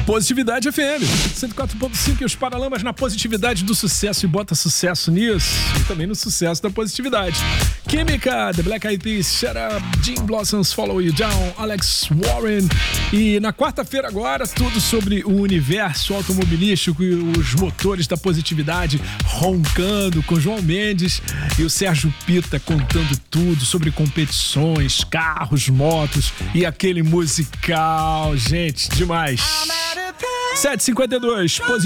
Positividade FM 104.5 e os Paralamas na positividade do sucesso e bota sucesso nisso e também no sucesso da positividade. Química, The Black Eyed Peas, Shut Up, Jim Blossoms, Follow You Down, Alex Warren. E na quarta-feira agora, tudo sobre o universo automobilístico e os motores da positividade roncando com João Mendes e o Sérgio Pita contando tudo sobre competições, carros, motos e aquele musical, gente, demais. 7h52, positivo.